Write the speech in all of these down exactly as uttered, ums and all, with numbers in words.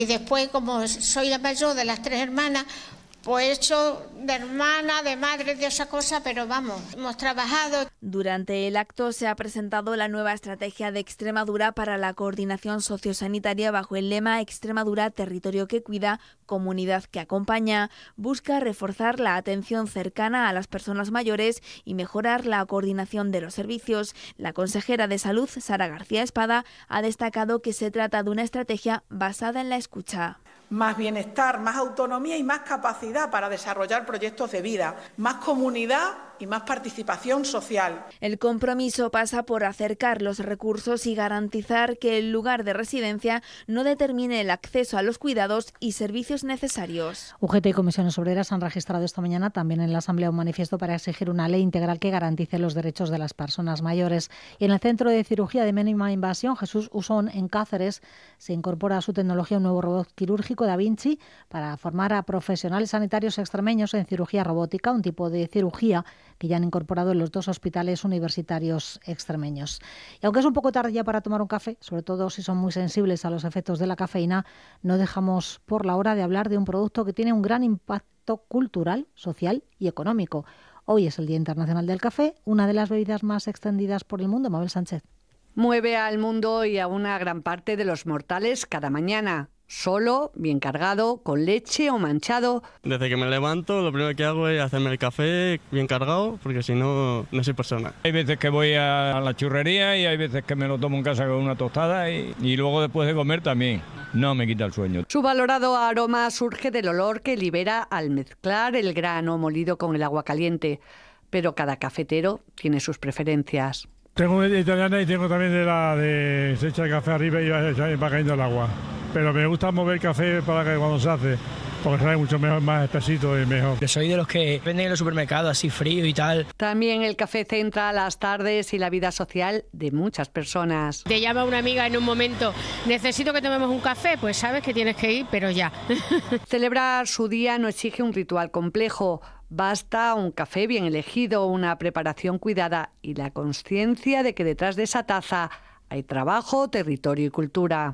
Y después, como soy la mayor de las tres hermanas, pues he hecho de hermana, de madre, de esa cosa, pero vamos, hemos trabajado. Durante el acto se ha presentado la nueva estrategia de Extremadura para la coordinación sociosanitaria bajo el lema Extremadura, territorio que cuida, comunidad que acompaña. Busca reforzar la atención cercana a las personas mayores y mejorar la coordinación de los servicios. La consejera de Salud, Sara García Espada, ha destacado que se trata de una estrategia basada en la escucha. Más bienestar, más autonomía y más capacidad para desarrollar proyectos de vida, más comunidad y más participación social. El compromiso pasa por acercar los recursos y garantizar que el lugar de residencia no determine el acceso a los cuidados y servicios necesarios. U G T y Comisiones Obreras han registrado esta mañana también en la Asamblea un manifiesto para exigir una ley integral que garantice los derechos de las personas mayores. Y en el Centro de Cirugía de Mínima Invasión, Jesús Usón, en Cáceres, se incorpora a su tecnología un nuevo robot quirúrgico Da Vinci para formar a profesionales sanitarios extremeños en cirugía robótica, un tipo de cirugía que ya han incorporado en los dos hospitales universitarios extremeños. Y aunque es un poco tarde ya para tomar un café, sobre todo si son muy sensibles a los efectos de la cafeína, no dejamos por la hora de hablar de un producto que tiene un gran impacto cultural, social y económico. Hoy es el Día Internacional del Café, una de las bebidas más extendidas por el mundo. Mabel Sánchez. Mueve al mundo y a una gran parte de los mortales cada mañana. Solo, bien cargado, con leche o manchado. Desde que me levanto, lo primero que hago es hacerme el café bien cargado, porque si no, no soy persona. Hay veces que voy a la churrería y hay veces que me lo tomo en casa con una tostada y, y luego después de comer también. No me quita el sueño. Su valorado aroma surge del olor que libera al mezclar el grano molido con el agua caliente. Pero cada cafetero tiene sus preferencias. Tengo de italiana y tengo también de la de se echa el café arriba y va, va cayendo el agua. Pero me gusta mover el café para que cuando se hace, porque sale mucho mejor, más espesito y mejor. Yo soy de los que venden en los supermercados así frío y tal. También el café centra las tardes y la vida social de muchas personas. Te llama una amiga en un momento, necesito que tomemos un café, pues sabes que tienes que ir, pero ya. Celebrar su día no exige un ritual complejo. Basta un café bien elegido, una preparación cuidada y la consciencia de que detrás de esa taza hay trabajo, territorio y cultura.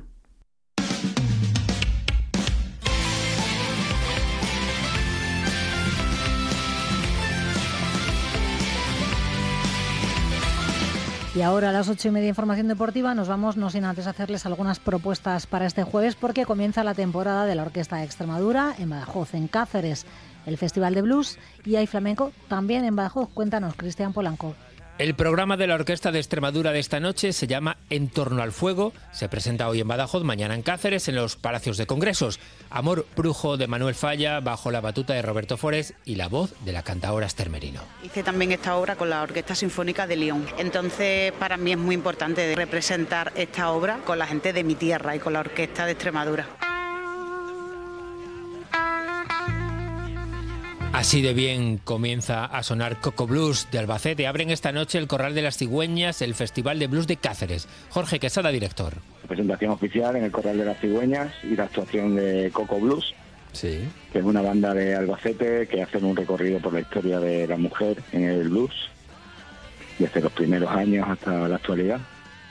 Y ahora a las ocho y media, información deportiva, nos vamos no sin antes hacerles algunas propuestas para este jueves, porque comienza la temporada de la Orquesta de Extremadura en Badajoz, en Cáceres, el Festival de Blues, y hay flamenco también en Badajoz. Cuéntanos, Cristian Polanco. El programa de la Orquesta de Extremadura de esta noche se llama En torno al fuego. Se presenta hoy en Badajoz, mañana en Cáceres, en los Palacios de Congresos. Amor Brujo de Manuel Falla, bajo la batuta de Roberto Forés y la voz de la cantaora Esther Merino. Hice también esta obra con la Orquesta Sinfónica de Lyon. Entonces, para mí es muy importante representar esta obra con la gente de mi tierra y con la Orquesta de Extremadura. Así de bien comienza a sonar Coco Blues de Albacete. Abren esta noche el Corral de las Cigüeñas, el Festival de Blues de Cáceres. Jorge Quesada, director. Presentación oficial en el Corral de las Cigüeñas y la actuación de Coco Blues, sí, que es una banda de Albacete que hacen un recorrido por la historia de la mujer en el blues, desde los primeros años hasta la actualidad.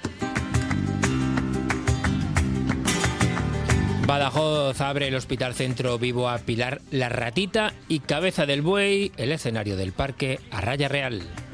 Badajoz abre el Hospital Centro Vivo a Pilar La Ratita y Cabeza del Buey, el escenario del parque Arraya Real.